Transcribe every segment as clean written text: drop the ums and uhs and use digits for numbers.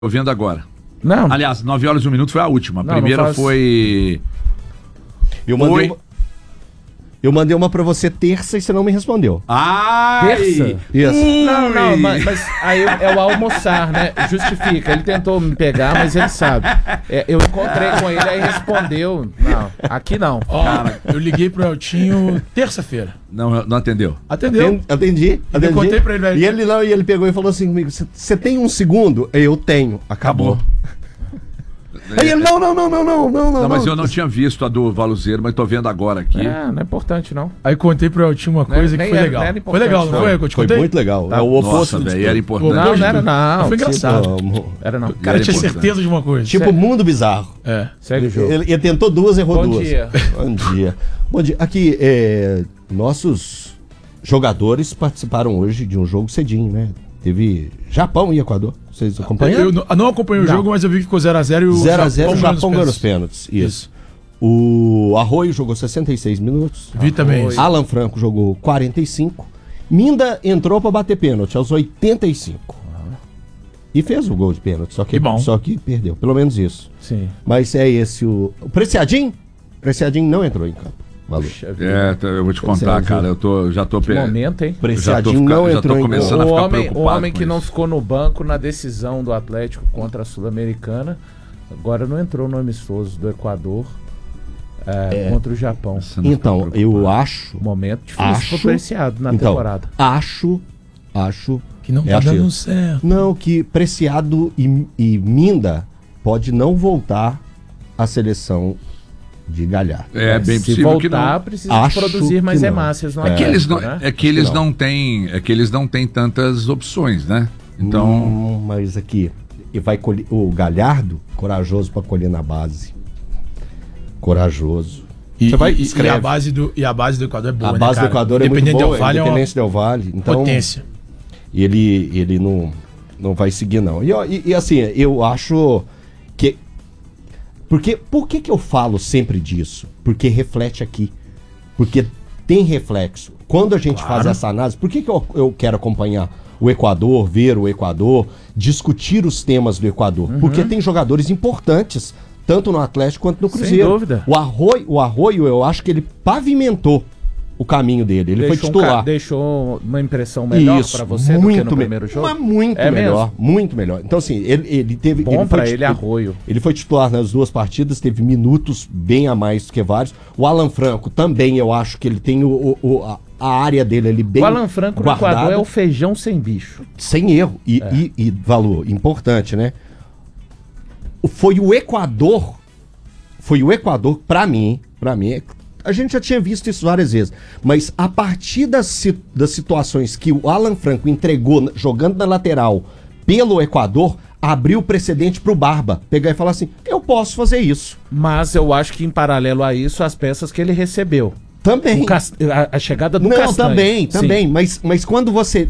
Tô vendo agora. Não. Aliás, 9 horas e 1 minuto foi a última. A Não, primeira não faz... foi... Eu mandei uma pra você terça e você não me respondeu. Terça? Isso. Não, mas aí é o almoçar, né? Justifica. Ele tentou me pegar, mas ele sabe. Eu encontrei com ele, aí respondeu. Não, aqui não. Ó, eu liguei pro Eltinho terça-feira. Não atendeu. Atendeu. Atendi. Eu contei pra ele, velho. E ele pegou e falou assim comigo: você tem um segundo? Eu tenho. Acabou. Aí ele, não. Não, mas eu não tinha visto a do Valuzeiro, mas tô vendo agora aqui. Não é importante, não. Aí contei pro Eltinho uma coisa que foi legal. Foi legal, não foi? Eu te Foi contei? muito legal. Tá. É o oposto. Nossa, velho, era importante. Não era não. Foi engraçado. Era não. O cara tinha importante. certeza de uma coisa. Tipo mundo bizarro. É. Segue o jogo. Ele tentou duas, errou Bom duas. dia. Bom dia. Bom dia. Aqui, nossos jogadores participaram hoje de um jogo cedinho, né? Teve Japão e Equador. Vocês acompanharam? Eu não acompanhei o jogo, mas eu vi que ficou 0x0 e o 0x0, o Japão ganhou nos os pênaltis. Isso. O Arroio jogou 66 minutos. Vi também isso. Alan Franco jogou 45. Minda entrou pra bater pênalti aos 85. E fez o gol de pênalti, só que perdeu. Pelo menos isso. Sim. Mas é esse o Preciadinho? Preciadinho não entrou em campo. Valeu. Eu vou te contar, cara. Já tô Que momento, hein? Preciadinho não entrou em começando campo. a ficar O preocupado homem com que não isso. ficou no banco na decisão do Atlético contra a Sul-Americana, agora não entrou no amistoso do Equador contra o Japão. Você não Então, fica eu preocupado. acho. Momento difícil pro Preciado na Então, temporada. acho Que não É tá assim. dando certo. não, que Preciado e Minda pode não voltar à seleção de Galhardo. É bem Se possível que voltar, não. precisa Acho produzir mais que não. hemácias no É que eles não, Atlético, né? é que eles que não têm, tantas opções, né? Então, Mas aqui, e vai colher, o Galhardo, corajoso pra colher na base. Corajoso. Você vai, E escreve. a base do Equador é boa, A né, base do cara? Equador é muito Independente boa, Del Valle é uma Independente Del Valle. Então, potência. ele não vai seguir, não. E assim, eu acho que... Por que eu falo sempre disso? Porque reflete aqui. Porque tem reflexo. Quando a gente faz essa análise, por que eu quero acompanhar o Equador, ver o Equador, discutir os temas do Equador? Porque tem jogadores importantes, tanto no Atlético quanto no Cruzeiro. Sem dúvida. O Arroio, eu acho que ele pavimentou o caminho dele. Ele foi titular. Deixou uma impressão melhor pra você do que no primeiro jogo? Mas muito É melhor, mesmo? muito melhor. Então assim, ele teve... Bom pra foi ele, Arroio. Ele foi titular nas duas partidas, teve minutos bem a mais do que vários. O Alan Franco também, eu acho que ele tem a área dele ali bem O Alan Franco no guardada, Equador é o feijão sem bicho. sem erro. E valor importante, né? Foi o Equador, pra mim, a gente já tinha visto isso várias vezes, mas a partir das situações que o Alan Franco entregou jogando na lateral pelo Equador, abriu o precedente pro Barba pegar e falar assim: eu posso fazer isso. Mas eu acho que em paralelo a isso, as peças que ele recebeu. Também. A chegada do Não, Castanho. também. Mas quando você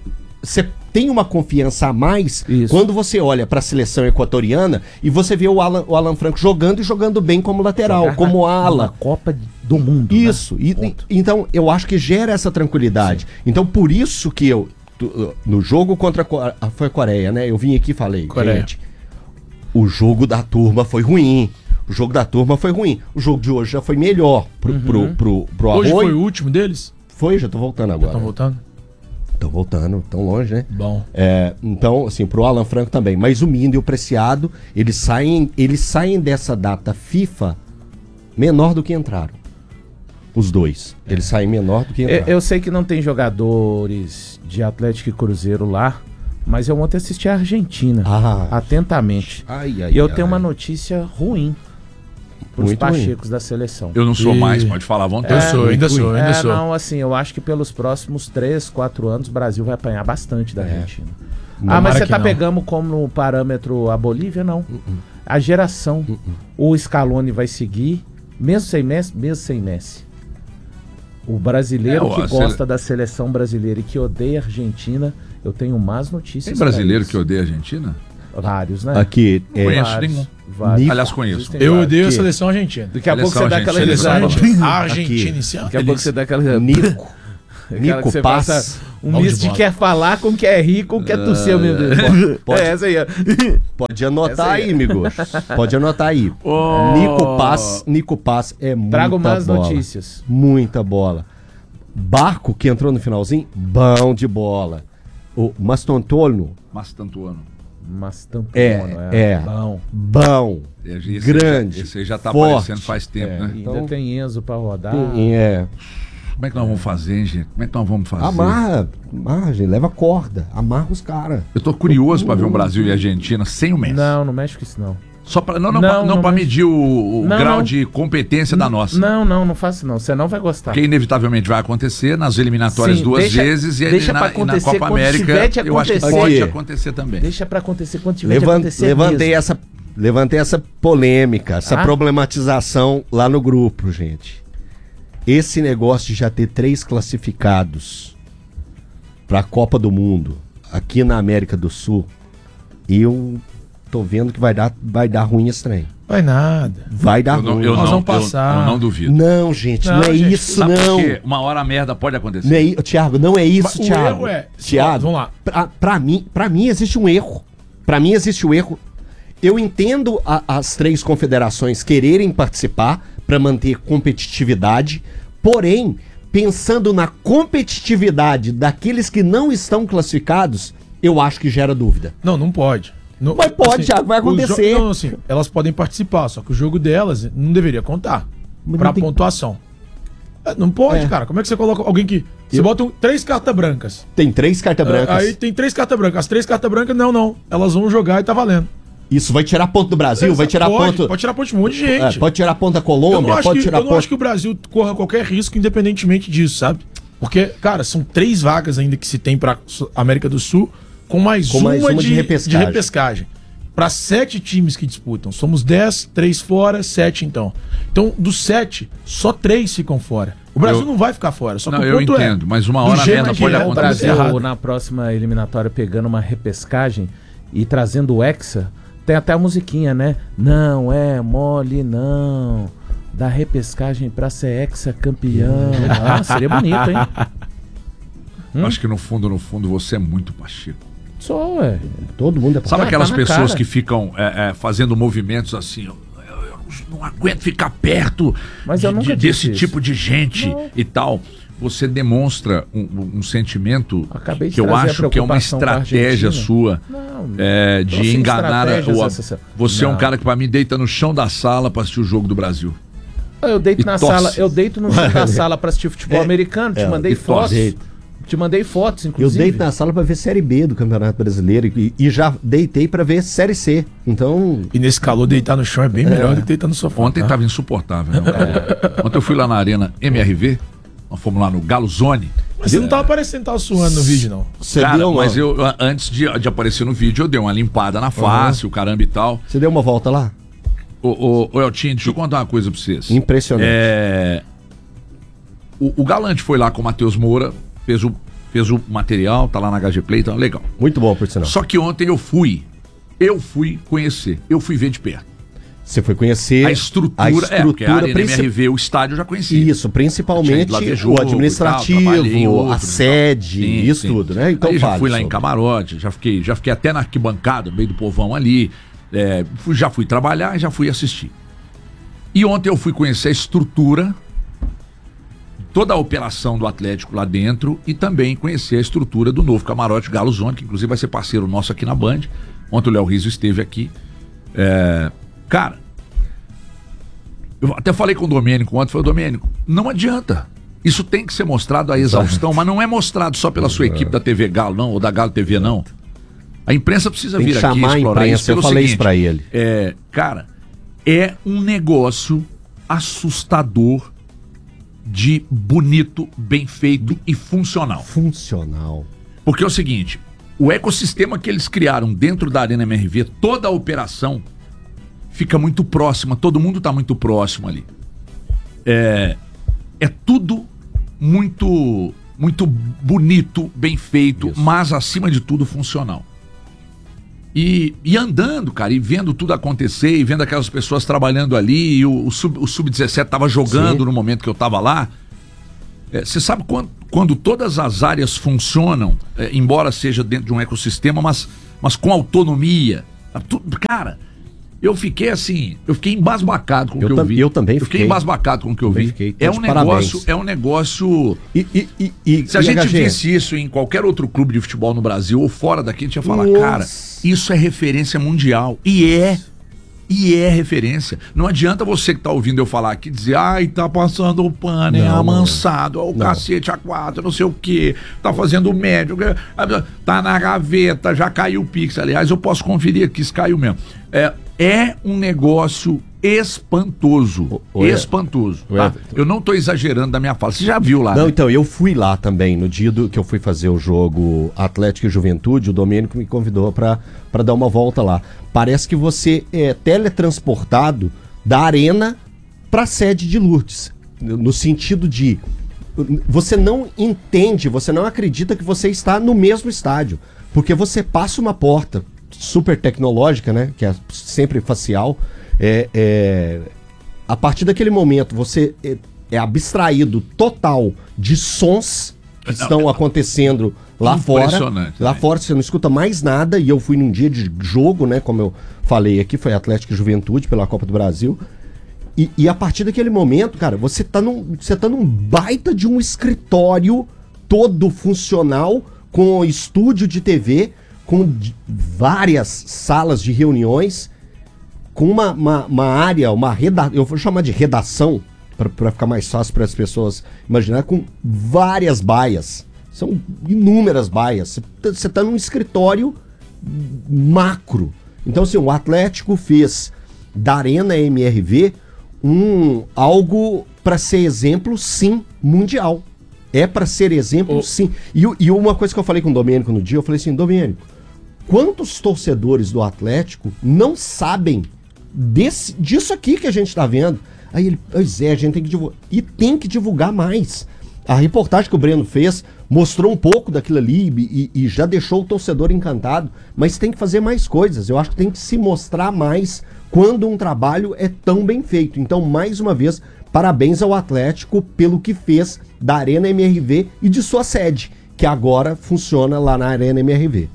tem uma confiança a mais, Isso. quando você olha para a seleção equatoriana e você vê o Alan Franco jogando e jogando bem como lateral, Jogar como na ala. Copa do Mundo. Isso. Né? Então, eu acho que gera essa tranquilidade. Então, por isso que no jogo contra foi a Coreia, né? Eu vim aqui e falei, Coreia. gente, o jogo da turma foi ruim. O jogo da turma foi ruim. O jogo de hoje já foi melhor pro Arroio. Hoje foi o último deles? Foi, já tô voltando agora. Estão voltando? Tô voltando, tão longe, né? Bom. Então, assim, pro Alan Franco também. Mas o Minda e o Preciado, eles saem dessa data FIFA menor do que entraram. Os dois. Eles saem menor do que entraram. Eu sei que não tem jogadores de Atlético e Cruzeiro lá, mas eu ontem assisti a Argentina atentamente. E eu tenho uma notícia ruim pros Muito Pachecos da seleção. eu não sou mais, pode falar à vontade. Ainda sou. Não, assim, eu acho que pelos próximos 3, 4 anos o Brasil vai apanhar bastante da Argentina. Mas você tá pegando como parâmetro a Bolívia? Não. A geração. O Scaloni vai seguir, mesmo sem Messi. O brasileiro que gosta da seleção brasileira e que odeia a Argentina, eu tenho más notícias. Tem brasileiro que odeia a Argentina? Vários, né? Aqui, Conheço nenhum. Vários. Aliás, conheço. Existem Eu vários. odeio a seleção argentina. Daqui a pouco você dá aquela Seleção risada. A Argentina em si. Daqui a pouco você dá aquela Nico Aquela que você Paz. passa Um misto de quer falar com quer rir com quer tossir ao mesmo tempo. Pode, É essa aí, ó. pode anotar aí, amigos. Pode anotar aí. Nico Paz é muita Trago mais bola. notícias. Muita bola. Barco, que entrou no finalzinho, bom de bola. O Mastantuono, Mastantuono. Mas tanto é. Bom. Grande. Esse aí já tá forte. aparecendo faz tempo, né? Ainda tem Enzo pra rodar. Como é que nós vamos fazer, hein, gente? Como é que nós vamos fazer? Amarra, gente, leva corda, amarra os caras. Eu tô curioso pra ver um Brasil e Argentina sem o Messi. Não mexe com isso, não. Só pra, não pra medir o grau de competência da nossa. Não faça não. Você não vai gostar. Porque inevitavelmente vai acontecer nas eliminatórias duas vezes deixa e na acontecer Copa quando América tiver de eu acho que acontecer. pode acontecer também. Deixa pra acontecer quando tiver de acontecer Levantei essa polêmica, essa problematização lá no grupo, gente. Esse negócio de já ter 3 classificados pra Copa do Mundo aqui na América do Sul, eu tô vendo que vai dar ruim esse trem. Vai nada. Vai dar ruim. Nós vamos passar. Eu não duvido. Não, gente, não é gente, isso, Sabe não. por quê? Uma hora a merda pode acontecer. Não é, Thiago, não é isso, O Thiago. erro é... Thiago, Vamos lá. Pra mim existe um erro. Pra mim existe o erro. Eu entendo as 3 confederações quererem participar para manter competitividade, porém, pensando na competitividade daqueles que não estão classificados, eu acho que gera dúvida. Não pode. Não, Mas pode, Thiago, vai acontecer. Elas podem participar, só que o jogo delas não deveria contar pra pontuação. Não pode, cara. Como é que você coloca alguém que... Você bota 3 cartas brancas. Tem 3 cartas brancas. Aí tem 3 cartas brancas. As 3 cartas brancas, não. Elas vão jogar e tá valendo. Isso vai tirar ponto do Brasil, vai tirar ponto... Pode tirar ponto de um monte de gente. Pode tirar ponto da Colômbia, eu não acho que o Brasil corra qualquer risco independentemente disso, sabe? Porque, cara, são 3 vagas ainda que se tem pra América do Sul, com mais uma de repescagem. Para 7 times que disputam. Somos 10, 3 fora, 7 então. Então, dos 7, só 3 ficam fora. O Brasil não vai ficar fora, só que o ponto entendo, mas uma hora a merda pode o acontecer. Brasil, na próxima eliminatória, pegando uma repescagem e trazendo o Hexa, tem até a musiquinha, né? Não é mole, não. Da repescagem pra ser Hexa campeão. Seria bonito, hein? Acho que no fundo, você é muito Pacheco. Sou, ué. Todo mundo é Sabe aquelas pessoas cara. que ficam fazendo movimentos assim, eu não aguento ficar perto Mas eu nunca desse disse tipo de gente e tal. Você demonstra um sentimento que eu acho que é uma estratégia sua de enganar. Você é um cara que pra mim deita no chão da sala pra assistir o jogo do Brasil. Eu deito na sala, eu deito no chão da sala pra assistir futebol americano, te mandei fotos. Te mandei fotos, inclusive. Eu deito na sala pra ver Série B do Campeonato Brasileiro e já deitei pra ver Série C. Então... E nesse calor, deitar no chão é bem melhor do que deitar no sofá. Ontem tava insuportável. Né? Ontem eu fui lá na Arena MRV, nós fomos lá no Galo Zone. Mas você não tava parecendo que tava suando no vídeo, não. Cara, mas eu, antes de aparecer no vídeo, eu dei uma limpada na face, o caramba e tal. Você deu uma volta lá? Ô Eltinho, deixa eu contar uma coisa pra vocês. Impressionante. O Galante foi lá com o Matheus Moura, fez o material, tá lá na HG Play, então legal. Muito bom, por sinal. Só que ontem eu fui conhecer, eu fui ver de perto. Você foi conhecer a estrutura porque a Arena MRV, o estádio eu já conhecia. Isso, principalmente o administrativo, a sede, isso tudo, né? Então aí já fui lá em camarote, já fiquei até na arquibancada, no meio do povão ali, já fui trabalhar e já fui assistir. E ontem eu fui conhecer a estrutura, toda a operação do Atlético lá dentro e também conhecer a estrutura do novo camarote Galo Zone, que inclusive vai ser parceiro nosso aqui na Band. Ontem o Léo Rizzo esteve aqui. Cara, eu até falei com o Domênico ontem, falei, Domênico, não adianta. Isso tem que ser mostrado à exaustão, mas não é mostrado só pela sua equipe da TV Galo, não, ou da Galo TV, não. A imprensa precisa vir aqui explorar isso pelo seguinte. Eu falei isso pra ele. Cara, é um negócio assustador de bonito, bem feito e funcional. Funcional. Porque é o seguinte, o ecossistema que eles criaram dentro da Arena MRV, toda a operação fica muito próxima, todo mundo está muito próximo ali. É tudo muito bonito, bem feito, mas acima de tudo funcional. E andando, cara, e vendo tudo acontecer, e vendo aquelas pessoas trabalhando ali, e o Sub-17 tava jogando no momento que eu tava lá. Você sabe quando todas as áreas funcionam, embora seja dentro de um ecossistema, mas com autonomia. Cara, eu fiquei embasbacado com o que eu vi. Eu também fiquei embasbacado com o que eu vi. É um negócio. Se a gente visse isso em qualquer outro clube de futebol no Brasil ou fora daqui, a gente ia falar, cara, isso é referência mundial. E é referência. Não adianta você que tá ouvindo eu falar aqui dizer, tá passando o pano, é amansado, o cacete A4, não sei o que, tá fazendo o médio, tá na gaveta, já caiu o Pix. Aliás, eu posso conferir aqui se caiu mesmo. É um negócio espantoso. Espantoso. Tá? Eu não tô exagerando da minha fala. Você já viu lá? Não, né? Então, eu fui lá também, no dia que eu fui fazer o jogo Atlético e Juventude, o Domênico me convidou para dar uma volta lá. Parece que você é teletransportado da arena para a sede de Lourdes. No sentido de... Você não entende, você não acredita que você está no mesmo estádio. Porque você passa uma porta super tecnológica, né? Que é sempre facial. A partir daquele momento, você é abstraído total de sons que estão acontecendo lá fora. Lá fora você não escuta mais nada. E eu fui num dia de jogo, né? Como eu falei aqui, foi Atlético e Juventude pela Copa do Brasil. E a partir daquele momento, cara, você tá num baita de um escritório todo funcional, com estúdio de TV, com várias salas de reuniões, com uma área, eu vou chamar de redação, para ficar mais fácil para as pessoas imaginar, com várias baias. São inúmeras baias. Você está num escritório macro. Então, assim, o Atlético fez da Arena MRV algo para ser exemplo, sim, mundial. É para ser exemplo, sim. E uma coisa que eu falei com o Domênico no dia, eu falei assim, Domênico, quantos torcedores do Atlético não sabem disso aqui que a gente está vendo? Aí ele, pois é, a gente tem que divulgar. E tem que divulgar mais. A reportagem que o Breno fez mostrou um pouco daquilo ali e já deixou o torcedor encantado, mas tem que fazer mais coisas. Eu acho que tem que se mostrar mais quando um trabalho é tão bem feito. Então, mais uma vez, parabéns ao Atlético pelo que fez da Arena MRV e de sua sede, que agora funciona lá na Arena MRV.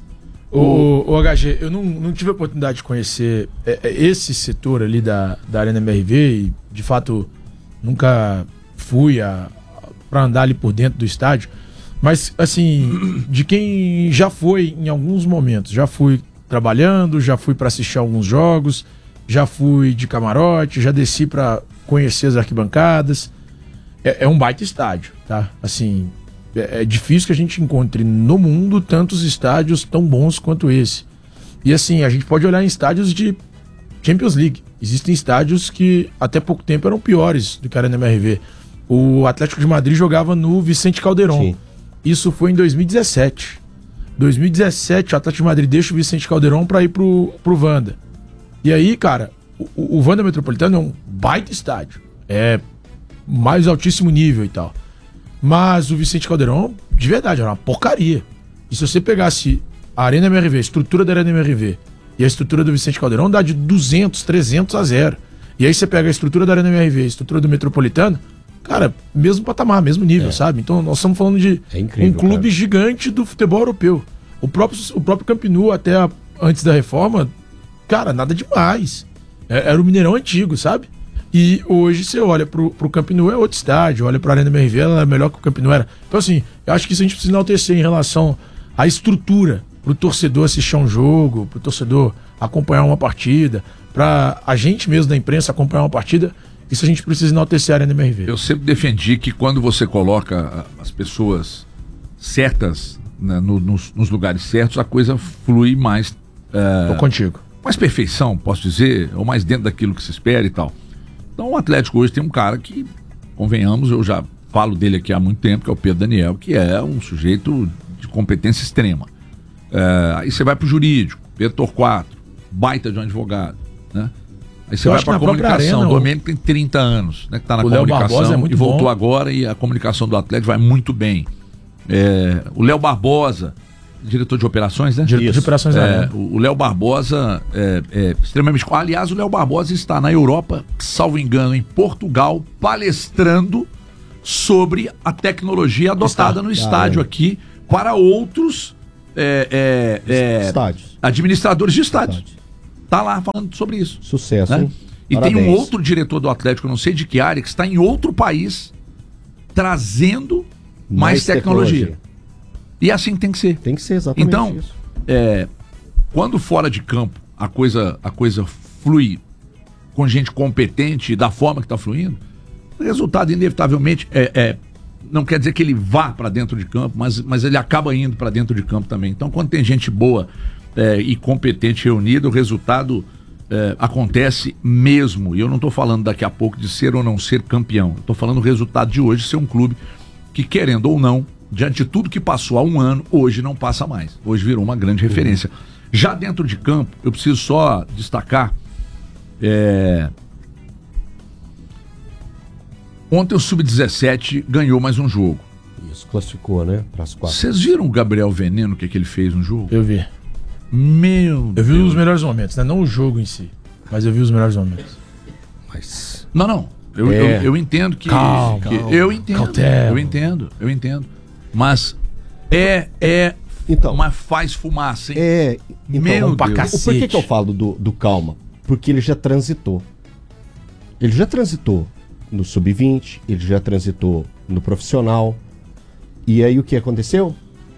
O HG, eu não tive a oportunidade de conhecer esse setor ali da Arena MRV e, de fato, nunca fui para andar ali por dentro do estádio, mas, assim, de quem já foi em alguns momentos, já fui trabalhando, já fui para assistir alguns jogos, já fui de camarote, já desci para conhecer as arquibancadas. É um baita estádio, tá? Assim, é difícil que a gente encontre no mundo tantos estádios tão bons quanto esse. E assim, a gente pode olhar em estádios de Champions League. Existem estádios que até pouco tempo eram piores do que a Arena MRV. O Atlético de Madrid jogava no Vicente Calderón. Sim. Isso foi em 2017. 2017, o Atlético de Madrid deixa o Vicente Calderón para ir pro Wanda. E aí, cara, o Wanda Metropolitano é um baita estádio. É mais altíssimo nível e tal. Mas o Vicente Calderón, de verdade, era uma porcaria. E se você pegasse a Arena MRV, a estrutura da Arena MRV e a estrutura do Vicente Calderón, dá de 200, 300 a 0. E aí você pega a estrutura da Arena MRV, a estrutura do Metropolitano, cara, mesmo patamar, mesmo nível, sabe? Então nós estamos falando de um clube gigante do futebol europeu. O próprio Camp Nou, até antes da reforma, cara, nada demais. Era o Mineirão antigo, sabe? E hoje você olha pro Camp Nou, é outro estádio, olha pra Arena MRV, ela é melhor que o Camp Nou era. Então assim, eu acho que isso a gente precisa enaltecer em relação à estrutura, pro torcedor assistir um jogo, pro torcedor acompanhar uma partida, pra a gente mesmo da imprensa acompanhar uma partida. Isso a gente precisa enaltecer a Arena MRV. Eu sempre defendi que quando você coloca as pessoas certas, né, nos lugares certos, a coisa flui mais... Tô contigo. Mais perfeição, posso dizer, ou mais dentro daquilo que se espera e tal. Então o Atlético hoje tem um cara que, convenhamos, eu já falo dele aqui há muito tempo, que é o Pedro Daniel, que é um sujeito de competência extrema. Aí você vai pro jurídico, Pedro Torquato, baita de um advogado, né? Aí você vai pra comunicação, o Domênico tem 30 anos, né, que tá na comunicação e voltou agora, e a comunicação do Atlético vai muito bem. O Léo Barbosa, diretor de operações, né? Diretor de operações, o Léo Barbosa é extremamente... Aliás, o Léo Barbosa está na Europa, salvo engano, em Portugal, palestrando sobre a tecnologia adotada no estádio aqui para outros estádios. Administradores de estádios. Tá lá falando sobre isso. Sucesso, né? hein? E Parabéns. tem um outro diretor do Atlético, não sei de que área, que está em outro país trazendo mais tecnologia. E é assim que tem que ser. Tem que ser exatamente então, isso. Quando fora de campo a coisa flui com gente competente da forma que está fluindo, o resultado inevitavelmente não quer dizer que ele vá para dentro de campo, mas ele acaba indo para dentro de campo também. Então, quando tem gente boa e competente reunida, o resultado acontece mesmo. E eu não estou falando daqui a pouco de ser ou não ser campeão. Estou falando do resultado de hoje ser um clube que, querendo ou não, diante de tudo que passou há um ano, hoje não passa mais. Hoje virou uma grande referência. Já dentro de campo, eu preciso só destacar. Ontem o Sub-17 ganhou mais um jogo. Isso, classificou, né? Para as 4. Vocês viram o Gabriel Veneno, o que ele fez no jogo? Eu vi. Eu vi os melhores momentos, né? Não o jogo em si, mas eu vi os melhores momentos. Mas... Não. Eu entendo que... Calma. Eu entendo. Cautela. Eu entendo. Mas então, mas faz fumaça, hein? Então, Meu pra Deus. cacete. Por que eu falo do calma? Porque ele já transitou. Ele já transitou no Sub-20, ele já transitou no profissional. E aí o que aconteceu?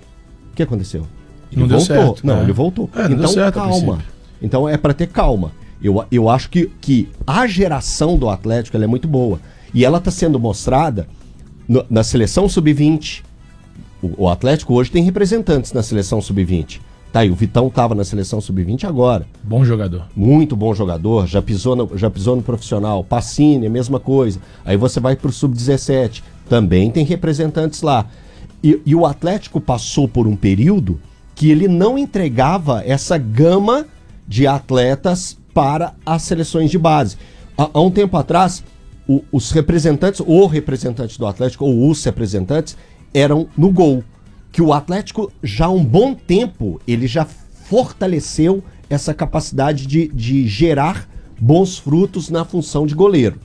Ele Não deu voltou. certo. Não, ele voltou. Não então deu certo, a calma. princípio. Então é para ter calma. Eu acho que a geração do Atlético ela é muito boa. E ela está sendo mostrada na seleção Sub-20. O Atlético hoje tem representantes na seleção Sub-20. Tá aí, o Vitão estava na seleção Sub-20 agora. Bom jogador. Muito bom jogador, já pisou no profissional. Pacini, a mesma coisa. Aí você vai pro Sub-17, também tem representantes lá. E o Atlético passou por um período que ele não entregava essa gama de atletas para as seleções de base. Há um tempo atrás, os representantes, o representante do Atlético, ou os representantes, eram no gol. Que o Atlético, já há um bom tempo, ele já fortaleceu essa capacidade de gerar bons frutos na função de goleiro.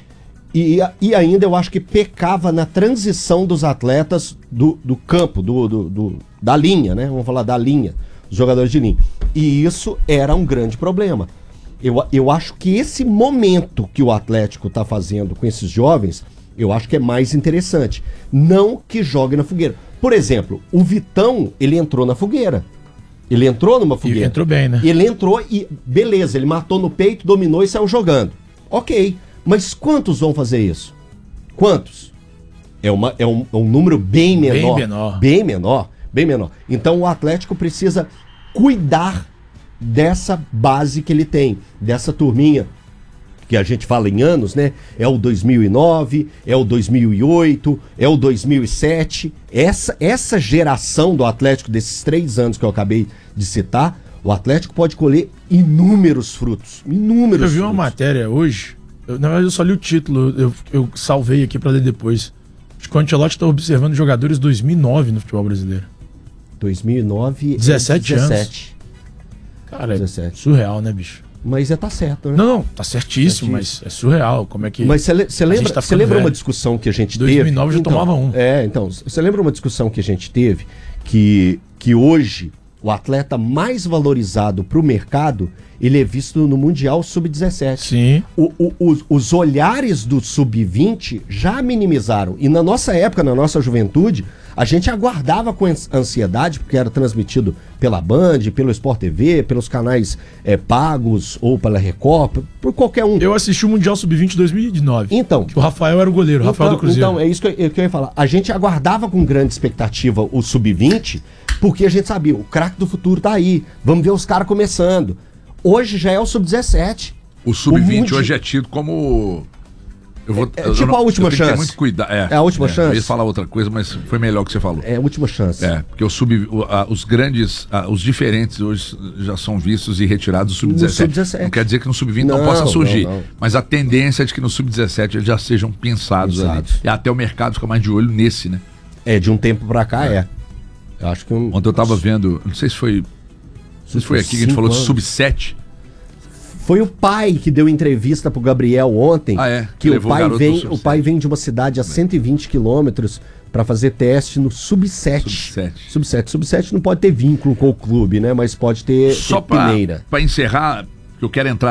E ainda eu acho que pecava na transição dos atletas do campo, da linha, né? Vamos falar da linha, os jogadores de linha. E isso era um grande problema. Eu acho que esse momento que o Atlético está fazendo com esses jovens, eu acho que é mais interessante. Não que jogue na fogueira. Por exemplo, o Vitão, ele entrou na fogueira. Ele entrou numa fogueira. Ele entrou bem, né? Ele entrou e, beleza, ele matou no peito, dominou e saiu jogando. Ok, mas quantos vão fazer isso? Quantos? É um número bem menor. Bem menor. Então o Atlético precisa cuidar dessa base que ele tem, dessa turminha, que a gente fala em anos, né? É o 2009, é o 2008, é o 2007. Essa geração do Atlético, desses 3 anos que eu acabei de citar, o Atlético pode colher inúmeros frutos. Eu vi uma matéria hoje, na verdade eu só li o título, eu salvei aqui pra ler depois. Acho que o Ancelotti tá observando jogadores 2009 no futebol brasileiro. 2009... 17 anos. Cara, 17. É surreal, né, bicho? Mas tá certo, né? Não, tá certíssimo, mas é surreal. Como é que. Mas você lembra uma discussão que a gente teve? 2009 já tomava um. Então, você lembra uma discussão que a gente teve que hoje o atleta mais valorizado pro mercado, ele é visto no Mundial Sub-17. Sim. Os olhares do Sub-20 já minimizaram. E na nossa época, na nossa juventude, a gente aguardava com ansiedade, porque era transmitido pela Band, pelo Sport TV, pelos canais pagos ou pela Record, por qualquer um. Eu assisti o Mundial Sub-20 2009. Então. O Rafael era o goleiro, o Rafael do Cruzeiro. Então, é isso que eu ia falar. A gente aguardava com grande expectativa o Sub-20, porque a gente sabia, o craque do futuro tá aí. Vamos ver os caras começando. Hoje já é o Sub-17. O Sub-20 hoje é tido como... a última chance. Ter muito cuidado. É a última chance. Eu ia falar outra coisa, mas foi melhor que você falou. É a última chance. Porque os grandes, os diferentes hoje já são vistos e retirados do Sub-17. Não quer dizer que no Sub-20 não possa surgir. Não. Mas a tendência é de que no Sub-17 eles já sejam pensados ali. E até o mercado fica mais de olho nesse, né? De um tempo pra cá Eu acho que Ontem eu tava vendo, não sei se foi aqui que a gente falou de Sub-7. Foi o pai que deu entrevista pro Gabriel ontem. Que o pai vem de uma cidade a 120 quilômetros para fazer teste no Sub-7. Sub-7 não pode ter vínculo com o clube, né? Mas pode ter Só peneira. Para encerrar, eu quero entrar